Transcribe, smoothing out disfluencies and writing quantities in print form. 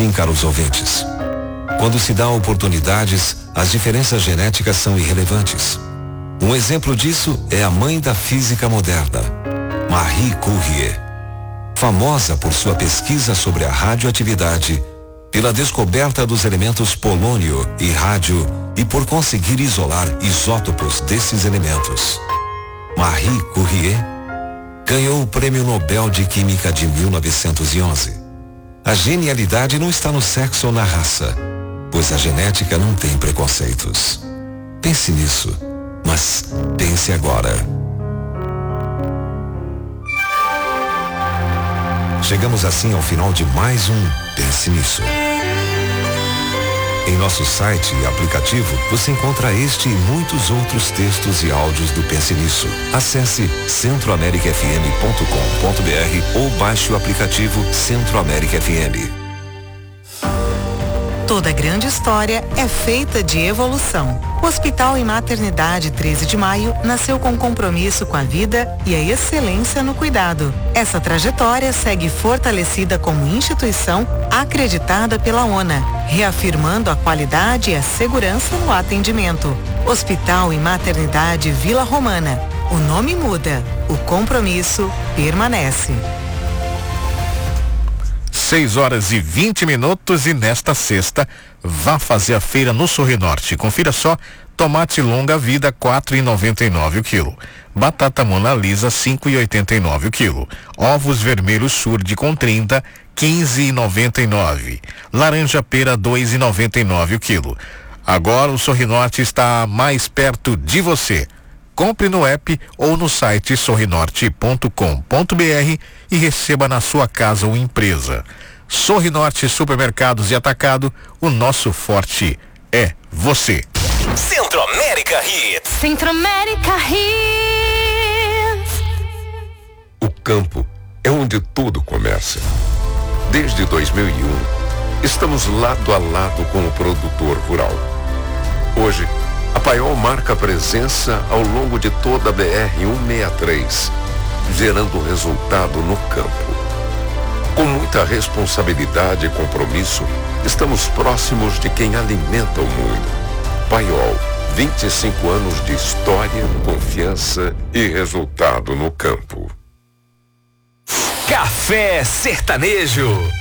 Sim, caros ouvintes. Quando se dá oportunidades, as diferenças genéticas são irrelevantes. Um exemplo disso é a mãe da física moderna, Marie Curie. Famosa por sua pesquisa sobre a radioatividade, pela descoberta dos elementos polônio e rádio e por conseguir isolar isótopos desses elementos. Marie Curie ganhou o Prêmio Nobel de Química de 1911. A genialidade não está no sexo ou na raça, pois a genética não tem preconceitos. Pense nisso, mas pense agora. Chegamos assim ao final de mais um Pense Nisso. Em nosso site e aplicativo, você encontra este e muitos outros textos e áudios do Pense Nisso. Acesse centroamericafm.com.br ou baixe o aplicativo Centro América FM. Toda grande história é feita de evolução. O Hospital e Maternidade 13 de Maio nasceu com compromisso com a vida e a excelência no cuidado. Essa trajetória segue fortalecida como instituição acreditada pela ONA, reafirmando a qualidade e a segurança no atendimento. Hospital e Maternidade Vila Romana. O nome muda, o compromisso permanece. 6h20 e nesta sexta, vá fazer a feira no Sorrinorte. Confira só, tomate longa vida 4,99 o quilo. Batata Mona Lisa 5,89 o quilo. Ovos vermelhos Surde com 30, 15,99. Laranja pera 2,99 o quilo. Agora o Sorrinorte está mais perto de você. Compre no app ou no site sorrinorte.com.br e receba na sua casa ou empresa. Sorrinorte Supermercados e Atacado, o nosso forte é você. Centro-América Hits. Centro-América Hits. O campo é onde tudo começa. Desde 2001, estamos lado a lado com o produtor rural. Hoje, a Paiol marca presença ao longo de toda a BR-163, gerando resultado no campo. Com muita responsabilidade e compromisso, estamos próximos de quem alimenta o mundo. Paiol, 25 anos de história, confiança e resultado no campo. Café Sertanejo.